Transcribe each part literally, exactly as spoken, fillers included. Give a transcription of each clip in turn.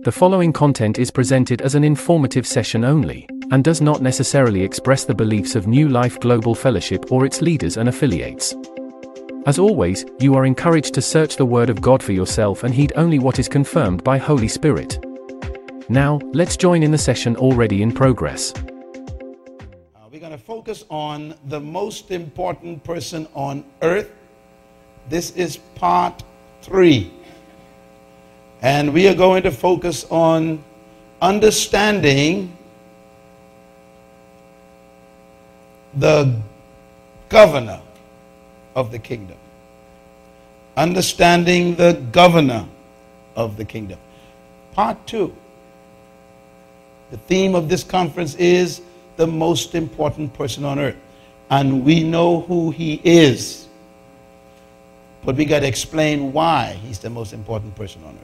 The following content is presented as an informative session only, and does not necessarily express the beliefs of New Life Global Fellowship or its leaders and affiliates. As always, you are encouraged to search the Word of God for yourself and heed only what is confirmed by Holy Spirit. Now, let's join in the session already in progress. Uh, we're going to focus on the most important person on earth. This is part three. And we are going to focus on understanding the governor of the kingdom. Understanding the governor of the kingdom. Part two. The theme of this conference is the most important person on earth. And we know who he is. But we got to explain why he's the most important person on earth.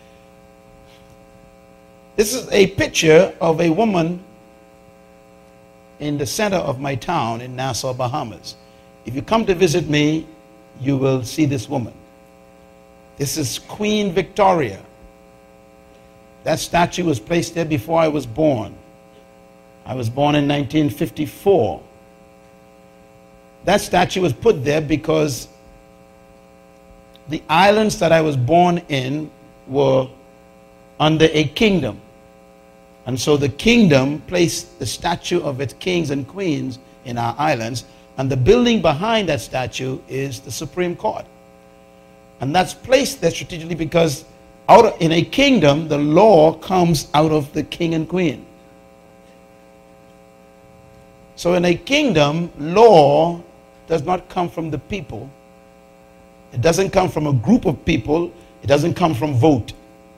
This is a picture of a woman in the center of my town in Nassau, Bahamas. If you come to visit me, you will see this woman. This is Queen Victoria. That statue was placed there before I was born. I was born in nineteen fifty-four. That statue was put there because the islands that I was born in were under a kingdom. And so the kingdom placed the statue of its kings and queens in our islands, and the building behind that statue is the Supreme Court. And that's placed there strategically because out of, in a kingdom, the law comes out of the king and queen. So in a kingdom, law does not come from the people. It doesn't come from a group of people. It doesn't come from vote.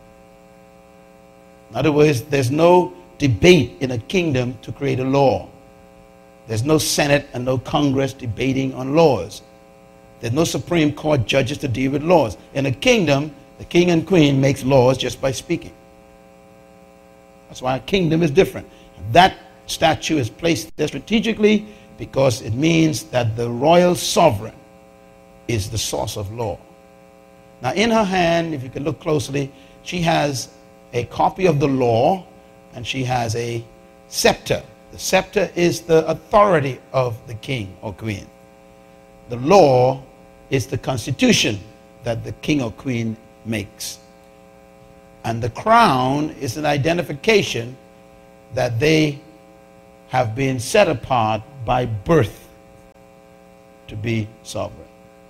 In other words, there's no debate in a kingdom to create a law. There's no Senate and no Congress debating on laws. There's no Supreme Court judges to deal with laws. In a kingdom, the king and queen makes laws just by speaking. That's why a kingdom is different. That statue is placed there strategically because it means that the royal sovereign is the source of law. Now in her hand, if you can look closely, she has a copy of the law, and she has a scepter. The scepter is the authority of the king or queen. The law is the constitution that the king or queen makes. And the crown is an identification that they have been set apart by birth to be sovereign.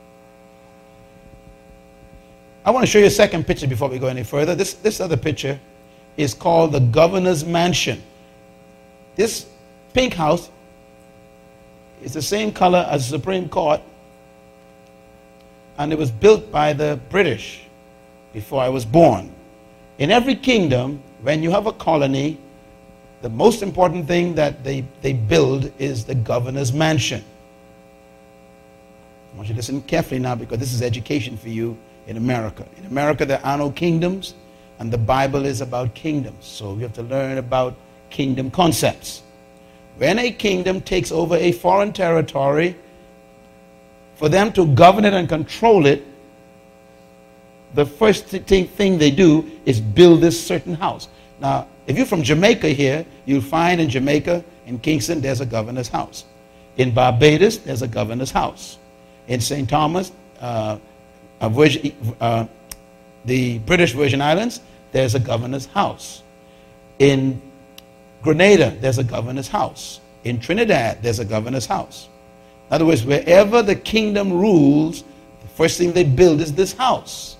I want to show you a second picture before we go any further. This, this other picture is called the governor's mansion. This pink house is the same color as the Supreme Court, and it was built by the British before I was born. In every kingdom, when you have a colony, the most important thing that they, they build is the governor's mansion. I want you to listen carefully now because this is education for you. In America. In America, there are no kingdoms, and the Bible is about kingdoms. So we have to learn about kingdom concepts. When a kingdom takes over a foreign territory, for them to govern it and control it, the first thing, thing they do is build this certain house. Now, if you're from Jamaica here, you'll find in Jamaica, in Kingston, there's a governor's house. In Barbados, there's a governor's house. In Saint Thomas, uh, Uh, Virgin, uh, the British Virgin Islands, there's a governor's house. In Grenada, there's a governor's house. In Trinidad, there's a governor's house. In other words, wherever the kingdom rules, the first thing they build is this house.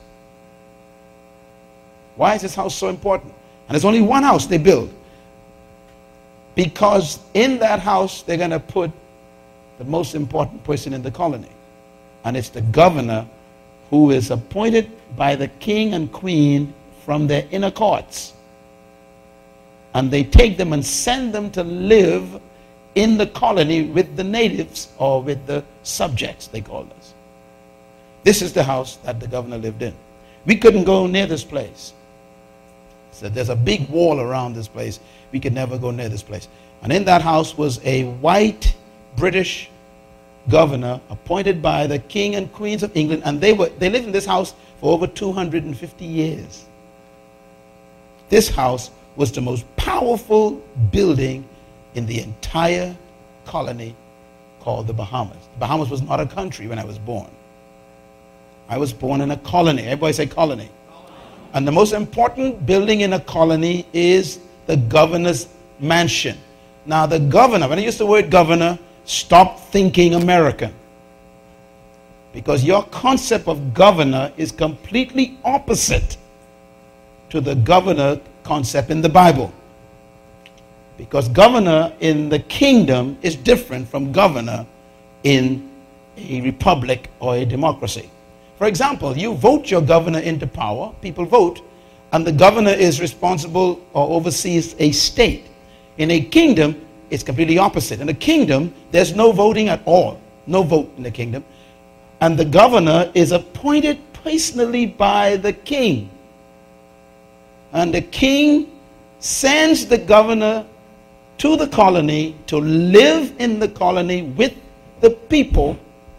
Why is this house so important? And there's only one house they build. Because in that house, they're going to put the most important person in the colony. And it's the governor who is appointed by the king and queen from their inner courts. And they take them and send them to live in the colony with the natives, or with the subjects, they call us. This is the house that the governor lived in. We couldn't go near this place. So there's a big wall around this place. We could never go near this place. And in that house was a white British governor appointed by the king and queens of England, and they were they lived in this house for over two hundred fifty years. this house was the most powerful building in the entire colony called the Bahamas. The Bahamas was not a country when I was born. I was born in a colony. Everybody say colony. And the most important building in a colony is the governor's mansion. Now the governor, when I use the word governor, stop thinking American. Because your concept of governor is completely opposite to the governor concept in the Bible. Because governor in the kingdom is different from governor in a republic or a democracy. For example, you vote your governor into power, people vote, and the governor is responsible or oversees a state. In a kingdom, it's completely opposite. In a kingdom, there's no voting at all. No vote in the kingdom. And the governor is appointed personally by the king. And the king sends the governor to the colony to live in the colony with the people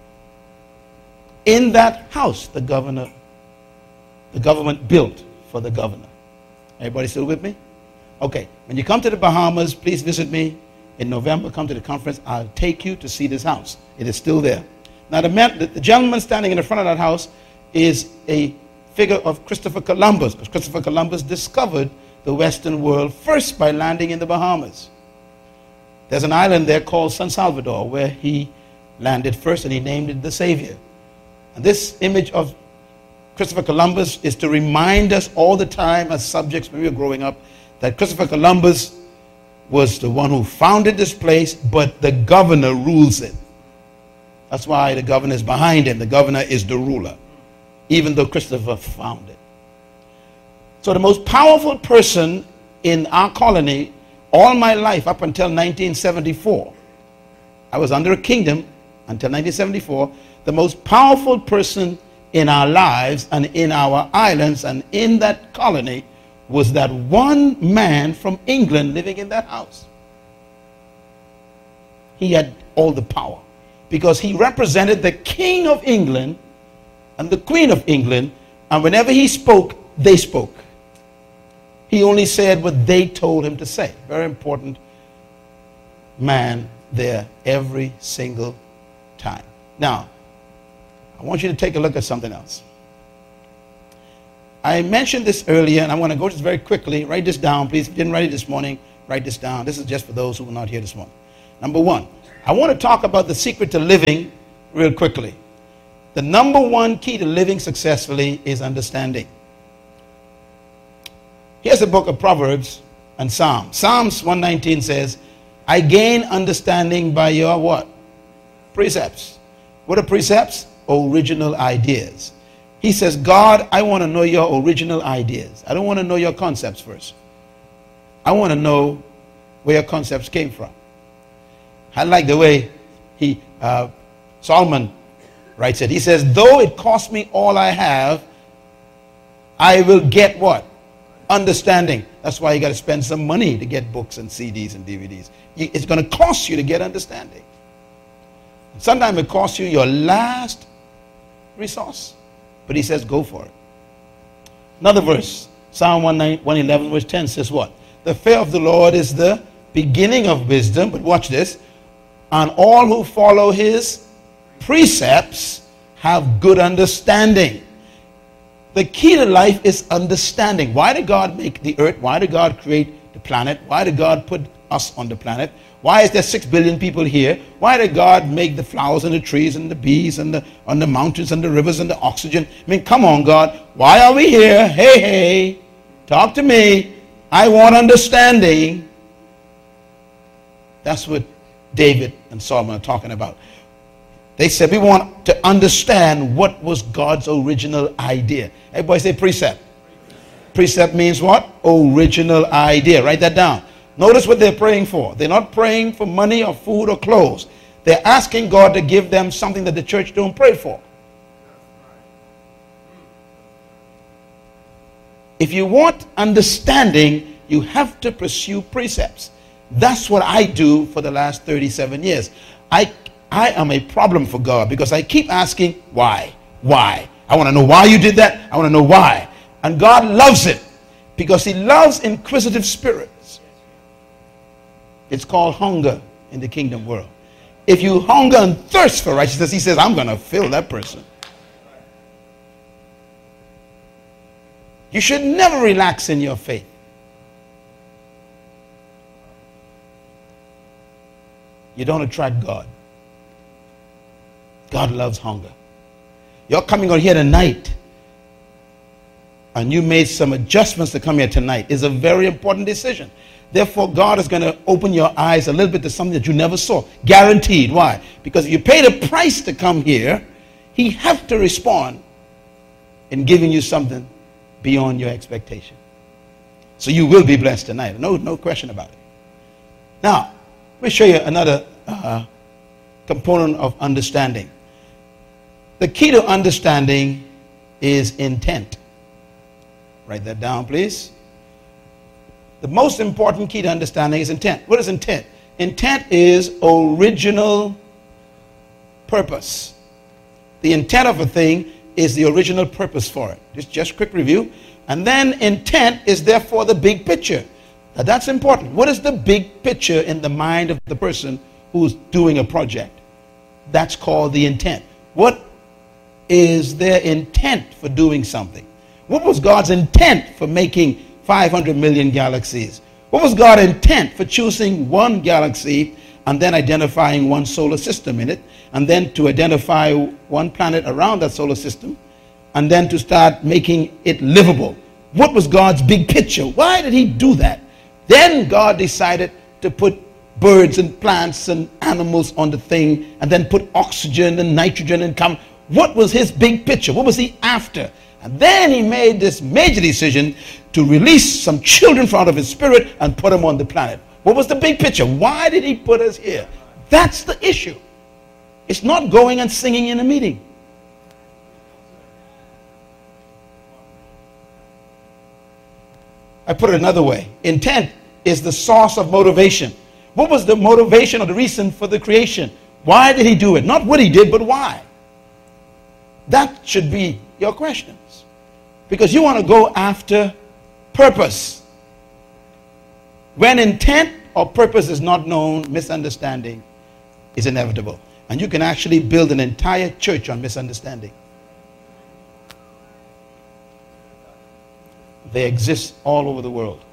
in that house the governor, the government built for the governor. Everybody still with me? Okay, when you come to the Bahamas, please visit me in November. Come to the conference. I'll take you to see this house. It is still there. Now the, man, the, the gentleman standing in the front of that house is a figure of Christopher Columbus, because Christopher Columbus discovered the Western world first by landing in the Bahamas. There's an island there called San Salvador where he landed first, and he named it the Savior. And this image of Christopher Columbus is to remind us all the time as subjects when we were growing up that Christopher Columbus was the one who founded this place, but the governor rules it. That's why the governor is behind him. The governor is the ruler, even though Christopher found it. So the most powerful person in our colony all my life up until nineteen seventy-four, I was under a kingdom until nineteen seventy-four, the most powerful person in our lives and in our islands and in that colony was that one man from England living in that house. He had all the power because he represented the King of England and the Queen of England, and whenever he spoke, they spoke. He only said what they told him to say. Very important man there every single time. Now, I want you to take a look at something else. I mentioned this earlier, and I want to go just very quickly. Write this down, please. If you didn't write it this morning, write this down. This is just for those who were not here this morning. Number one, I want to talk about the secret to living real quickly. The number one key to living successfully is understanding. Here's the book of Proverbs and Psalms. Psalms one nineteen says, I gain understanding by your what? Precepts. What are precepts? Original ideas. He says, God, I want to know your original ideas. I don't want to know your concepts first. I want to know where your concepts came from. I like the way he, uh, Solomon writes it. He says, though it cost me all I have, I will get what? Understanding. That's why you got to spend some money to get books and C Ds and D V Ds. It's going to cost you to get understanding. Sometimes it costs you your last resource. But he says, go for it. Another verse, Psalm one eleven, verse ten says what? The fear of the Lord is the beginning of wisdom. But watch this. And all who follow his precepts have good understanding. The key to life is understanding. Why did God make the earth? Why did God create the planet? Why did God put us on the planet? Why is there six billion people here? Why did God make the flowers and the trees and the bees and the, on the mountains and the rivers and the oxygen? I mean, come on, God. Why are we here? Hey, hey, talk to me. I want understanding. That's what David and Solomon are talking about. They said, we want to understand what was God's original idea. Everybody say precept. Precept means what? Original idea. Write that down. Notice what they're praying for. They're not praying for money or food or clothes. They're asking God to give them something that the church don't pray for. If you want understanding, you have to pursue precepts. That's what I do for the last thirty-seven years. I, I am a problem for God because I keep asking, why? Why? I want to know why you did that. I want to know why. And God loves it. because he loves inquisitive spirits. It's called hunger in the kingdom world. If you hunger and thirst for righteousness, he says, I'm going to fill that person. You should never relax in your faith. You don't attract God. God loves hunger. You're coming on here tonight, and you made some adjustments to come here tonight. It's a very important decision. Therefore, God is going to open your eyes a little bit to something that you never saw. Guaranteed. Why? Because if you paid a price to come here, he has to respond in giving you something beyond your expectation. So you will be blessed tonight. No, no question about it. Now, let me show you another uh, component of understanding. The key to understanding is intent. Write that down, please. The most important key to understanding is intent. What is intent? Intent is original purpose. The intent of a thing is the original purpose for it. Just, just quick review. And then intent is therefore the big picture. Now that's important. What is the big picture in the mind of the person who's doing a project? That's called the intent. What is their intent for doing something? What was God's intent for making five hundred million galaxies? What was God's intent for choosing one galaxy and then identifying one solar system in it, and then to identify one planet around that solar system, and then to start making it livable? What was God's big picture? Why did he do that? Then God decided to put birds and plants and animals on the thing, and then put oxygen and nitrogen and come. What was his big picture? What was he after? And then he made this major decision to release some children from out of his spirit and put them on the planet. What was the big picture? Why did he put us here? That's the issue. It's not going and singing in a meeting. I put it another way. Intent is the source of motivation. What was the motivation or the reason for the creation? Why did he do it? Not what he did, but why. That should be your questions. Because you want to go after purpose. When intent or purpose is not known, misunderstanding is inevitable. And you can actually build an entire church on misunderstanding. They exist all over the world.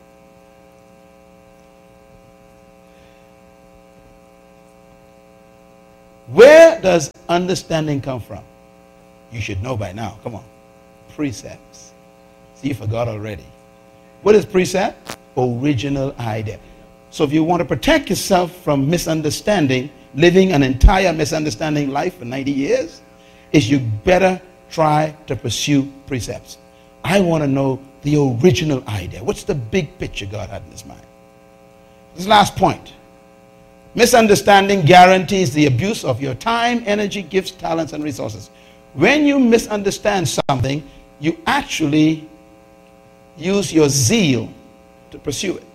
Where does understanding come from? You should know by now. Come on. Precepts. See, you forgot already. What is precept? Original idea. So if you want to protect yourself from misunderstanding, living an entire misunderstanding life for ninety years, is you better try to pursue precepts. I want to know the original idea. What's the big picture God had in his mind? This last point. Misunderstanding guarantees the abuse of your time, energy, gifts, talents, and resources. When you misunderstand something, you actually use your zeal to pursue it.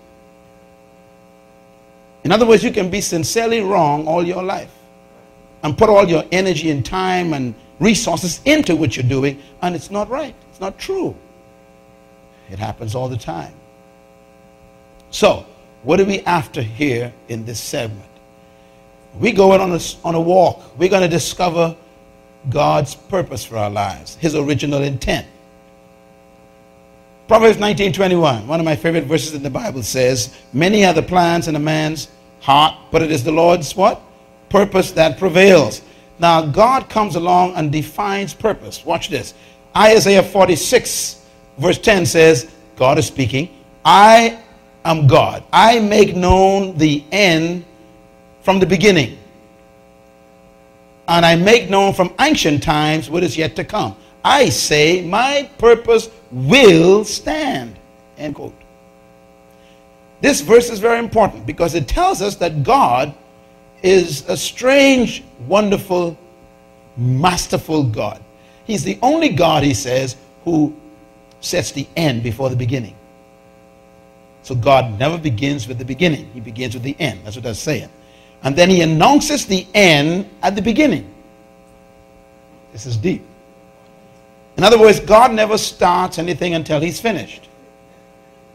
In other words, you can be sincerely wrong all your life and put all your energy and time and resources into what you're doing, and it's not right. It's not true. It happens all the time. So, what are we after here in this segment? We're going on a, on a walk. We're going to discover God's purpose for our lives, his original intent. Proverbs nineteen twenty-one, one of my favorite verses in the Bible, says, many are the plans in a man's heart, but it is the Lord's what? Purpose that prevails. Now, God comes along and defines purpose. Watch this. Isaiah forty-six, verse ten says, God is speaking, I am God. I make known the end from the beginning. And I make known from ancient times what is yet to come. I say, my purpose will stand. End quote. This verse is very important because it tells us that God is a strange, wonderful, masterful God. He's the only God, he says, who sets the end before the beginning. So God never begins with the beginning. He begins with the end. That's what that's saying. And then he announces the end at the beginning. This is deep. In other words, God never starts anything until he's finished.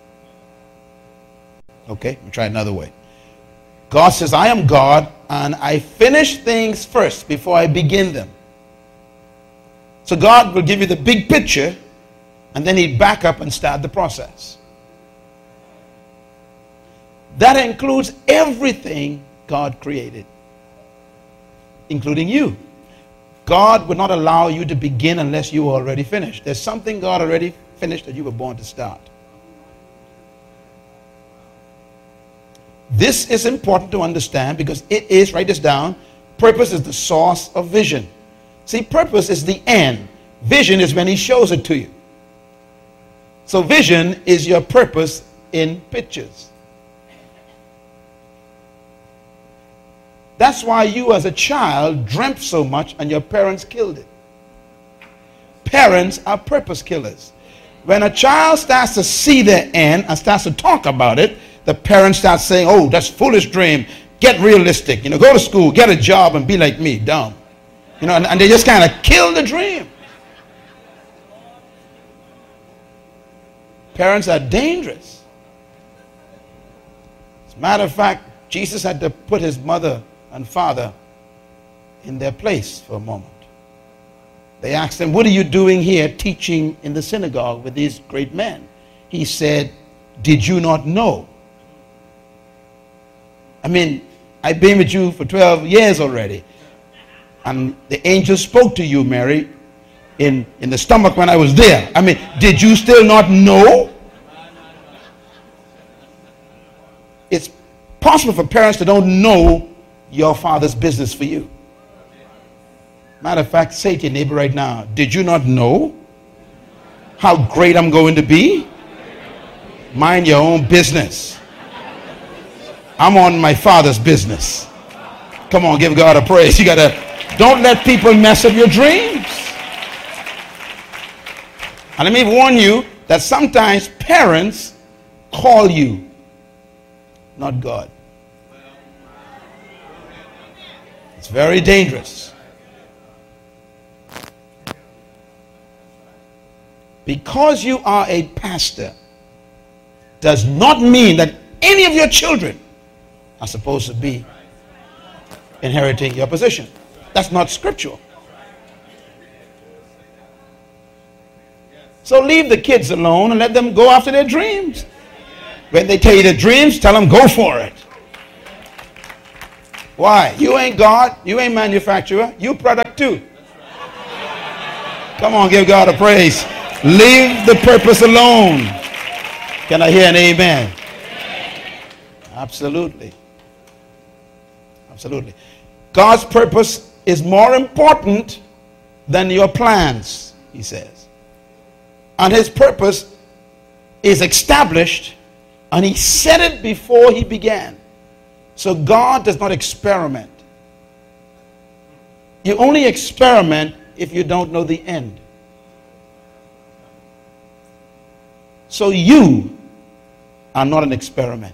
Okay, let me try another way. God says, I am God, and I finish things first before I begin them. So God will give you the big picture, and then he'd back up and start the process. That includes everything God created, including you. God would not allow you to begin unless you were already finished. There's something God already finished that you were born to start. This is important to understand because it is, write this down, purpose is the source of vision. See, purpose is the end. Vision is when he shows it to you. So vision is your purpose in pictures. That's why you as a child dreamt so much and your parents killed it. Parents are purpose killers. When a child starts to see their end and starts to talk about it, the parents start saying, oh, that's foolish dream. Get realistic. You know, go to school, get a job, and be like me, dumb. You know, and, and they just kind of kill the dream. Parents are dangerous. As a matter of fact, Jesus had to put his mother and father in their place for a moment. They asked him, what are you doing here teaching in the synagogue with these great men? He said, did you not know? I mean, I've been with you for twelve years already. And the angel spoke to you, Mary, in, in the stomach when I was there. I mean, did you still not know? It's possible for parents that don't know your father's business for you. Matter of fact, say to your neighbor right now, did you not know how great I'm going to be? Mind your own business. I'm on my father's business. Come on, give God a praise. You gotta, don't let people mess up your dreams. And let me warn you that sometimes parents call you, not God. It's very dangerous. Because you are a pastor does not mean that any of your children are supposed to be inheriting your position. That's not scriptural. So leave the kids alone and let them go after their dreams. When they tell you their dreams, tell them go for it. Why? You ain't God. You ain't manufacturer. You product too. Come on, give God a praise. Leave the purpose alone. Can I hear an amen? Absolutely. Absolutely. God's purpose is more important than your plans, he says. And his purpose is established, and he said it before he began. So God does not experiment. You only experiment if you don't know the end. So you are not an experiment.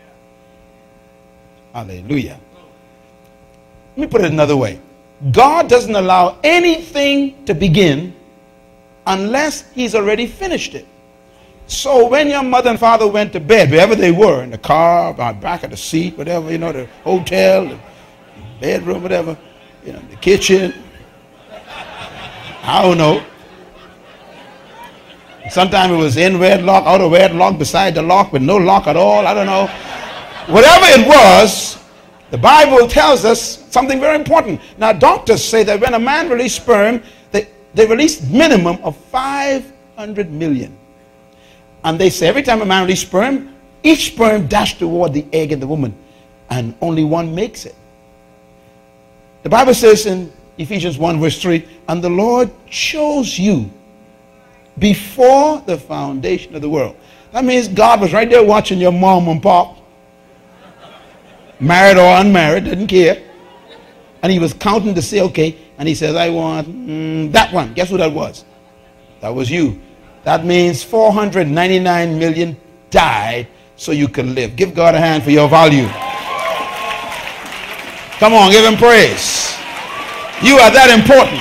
Hallelujah. Let me put it another way. God doesn't allow anything to begin unless he's already finished it. So when your mother and father went to bed, wherever they were, in the car, back of the seat, whatever, you know, the hotel, the bedroom, whatever, you know, the kitchen, I don't know. Sometimes it was in wedlock, out of wedlock, beside the lock, with no lock at all, I don't know. Whatever it was, the Bible tells us something very important. Now, doctors say that when a man releases sperm, they, they release minimum of five hundred million. And they say every time a man releases sperm, each sperm dashes toward the egg in the woman, and only one makes it. The Bible says in Ephesians one verse three, and the Lord chose you before the foundation of the world. That means God was right there watching your mom and pop, married or unmarried, didn't care. And he was counting to say, okay, and he says, I want mm, that one. Guess who that was? That was you. That means four hundred ninety-nine million died so you could live. Give God a hand for your value. Come on, give him praise. You are that important.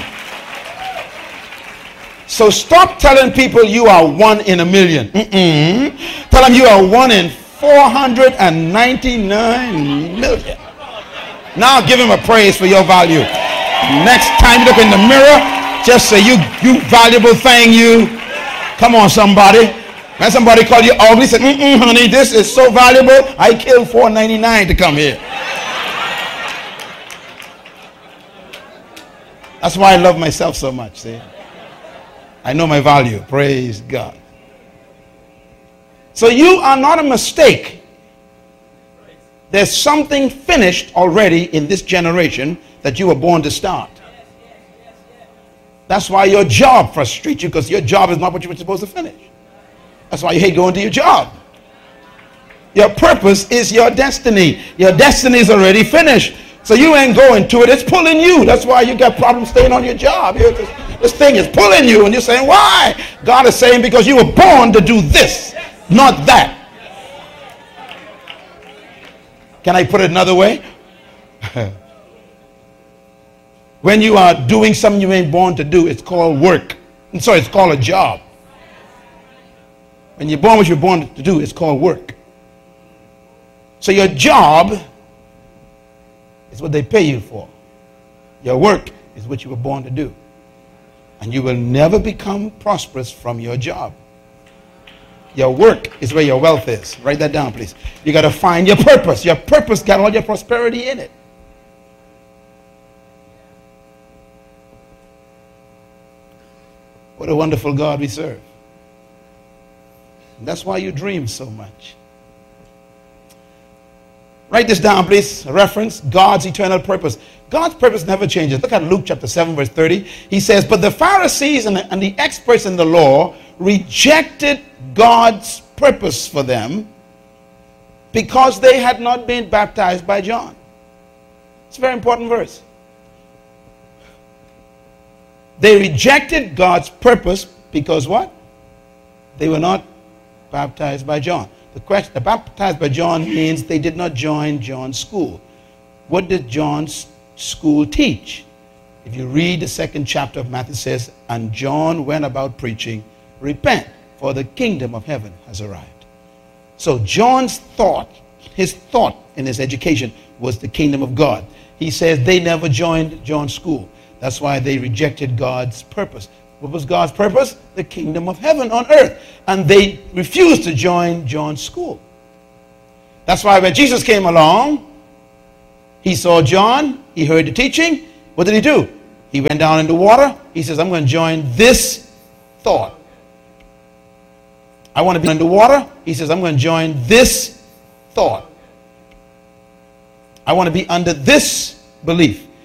So stop telling people you are one in a million. Mm-mm. Tell them you are one in four hundred ninety-nine million. Now give him a praise for your value. Next time you look in the mirror, just say, you, you valuable thing, you. Come on, somebody. When somebody call you ugly, say, mm-mm, honey, this is so valuable. I killed four ninety-nine to come here. That's why I love myself so much, see. I know my value. Praise God. So you are not a mistake. There's something finished already in this generation that you were born to start. That's why your job frustrates you, because your job is not what you were supposed to finish. That's why you hate going to your job. Your purpose is your destiny. Your destiny is already finished. So you ain't going to it. It's pulling you. That's why you got problems staying on your job. This, this thing is pulling you, and you're saying, why? God is saying, because you were born to do this, not that. Can I put it another way? When you are doing something you ain't born to do, it's called work. And so it's called a job. When you're born what you're born to do, it's called work. So your job is what they pay you for. Your work is what you were born to do. And you will never become prosperous from your job. Your work is where your wealth is. Write that down, please. You got to find your purpose. Your purpose got all your prosperity in it. What a wonderful God we serve. And that's why you dream so much. Write this down, please. A reference, God's eternal purpose. God's purpose never changes. Look at Luke chapter seven, verse thirty. He says, but the Pharisees and the, and the experts in the law rejected God's purpose for them because they had not been baptized by John. It's a very important verse. They rejected God's purpose because what? They were not baptized by John. The question, the baptized by John means they did not join John's school. What did John's school teach? If you read the second chapter of Matthew, it says, and John went about preaching, repent, for the kingdom of heaven has arrived. So John's thought, his thought in his education was the kingdom of God. He says they never joined John's school. That's why they rejected God's purpose. What was God's purpose? The kingdom of heaven on earth. And they refused to join John's school. That's why when Jesus came along, he saw John, he heard the teaching. What did he do? He went down in the water. He says, I'm going to join this thought. I want to be in the water. He says, I'm going to join this thought. I want to be under this belief.